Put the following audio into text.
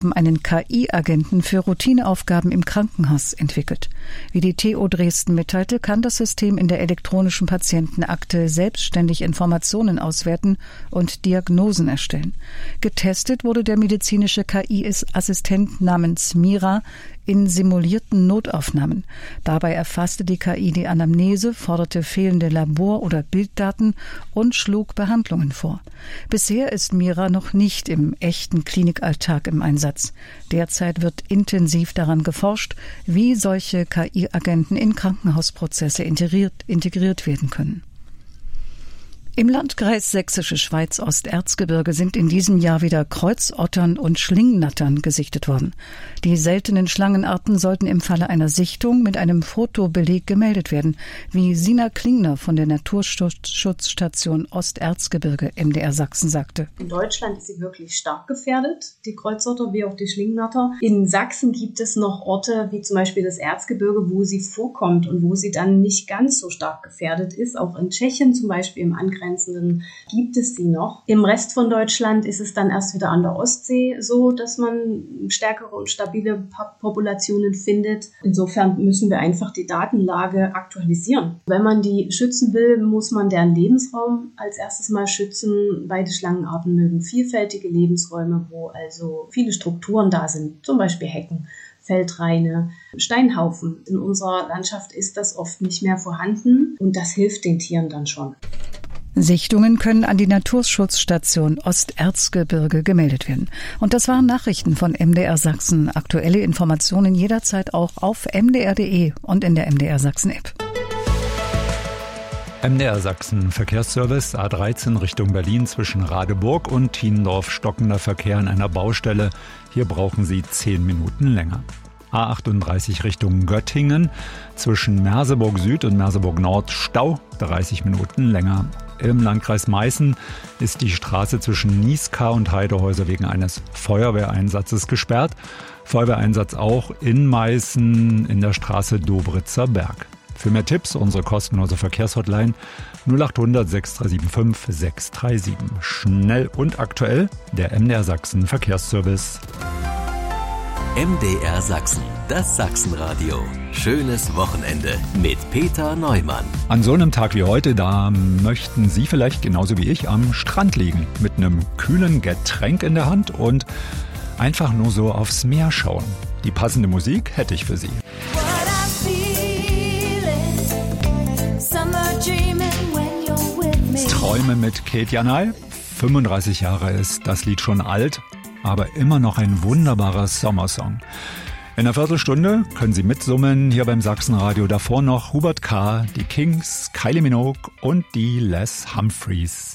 einen KI-Agenten für Routineaufgaben im Krankenhaus entwickelt. Wie die TU Dresden mitteilte, kann das System in der elektronischen Patientenakte selbstständig Informationen auswerten und Diagnosen erstellen. Getestet wurde der medizinische KI-Assistent namens Mira in simulierten Notaufnahmen. Dabei erfasste die KI die Anamnese, forderte fehlende Labor- oder Bilddaten und schlug Behandlungen vor. Bisher ist Mira noch nicht im echten Klinikalltag im Einsatz. Derzeit wird intensiv daran geforscht, wie solche KI-Agenten in Krankenhausprozesse integriert werden können. Im Landkreis Sächsische Schweiz Osterzgebirge sind in diesem Jahr wieder Kreuzottern und Schlingnattern gesichtet worden. Die seltenen Schlangenarten sollten im Falle einer Sichtung mit einem Fotobeleg gemeldet werden, wie Sina Klingner von der Naturschutzstation Osterzgebirge MDR Sachsen sagte. In Deutschland ist sie wirklich stark gefährdet, die Kreuzotter wie auch die Schlingnatter. In Sachsen gibt es noch Orte wie zum Beispiel das Erzgebirge, wo sie vorkommt und wo sie dann nicht ganz so stark gefährdet ist. Auch in Tschechien zum Beispiel im Angrenzenden gibt es sie noch. Im Rest von Deutschland ist es dann erst wieder an der Ostsee so, dass man stärkere und stabile Populationen findet. Insofern müssen wir einfach die Datenlage aktualisieren. Wenn man die schützen will, muss man deren Lebensraum als erstes mal schützen. Beide Schlangenarten mögen vielfältige Lebensräume, wo also viele Strukturen da sind, zum Beispiel Hecken, Feldraine, Steinhaufen. In unserer Landschaft ist das oft nicht mehr vorhanden und das hilft den Tieren dann schon. Sichtungen können an die Naturschutzstation Osterzgebirge gemeldet werden. Und das waren Nachrichten von MDR Sachsen. Aktuelle Informationen jederzeit auch auf mdr.de und in der MDR Sachsen App. MDR Sachsen Verkehrsservice A13 Richtung Berlin zwischen Radeburg und Thiendorf. Stockender Verkehr an einer Baustelle. Hier brauchen Sie 10 Minuten länger. A38 Richtung Göttingen zwischen Merseburg Süd und Merseburg Nord Stau, 30 Minuten länger. Im Landkreis Meißen ist die Straße zwischen Nieskar und Heidehäuser wegen eines Feuerwehreinsatzes gesperrt. Feuerwehreinsatz auch in Meißen in der Straße Dobritzer Berg. Für mehr Tipps unsere kostenlose Verkehrshotline 0800 6375 637. Schnell und aktuell der MDR Sachsen Verkehrsservice. MDR Sachsen, das Sachsenradio. Schönes Wochenende mit Peter Neumann. An so einem Tag wie heute, da möchten Sie vielleicht genauso wie ich am Strand liegen, mit einem kühlen Getränk in der Hand und einfach nur so aufs Meer schauen. Die passende Musik hätte ich für Sie. Träume mit Kate Janay. 35 Jahre ist das Lied schon alt, aber immer noch ein wunderbarer Sommersong. In einer Viertelstunde können Sie mitsummen hier beim Sachsenradio. Davor noch Hubert K., die Kings, Kylie Minogue und die Les Humphreys.